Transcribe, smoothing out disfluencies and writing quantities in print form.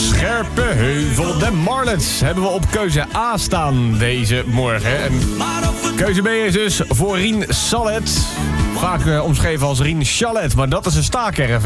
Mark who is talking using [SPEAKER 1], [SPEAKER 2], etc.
[SPEAKER 1] Scherpenheuvel. De Marlets hebben we op keuze A staan deze morgen. En keuze B is dus voor Rien Sallet. Vaak omschreven als Rien Chalet, maar dat is een staakerf.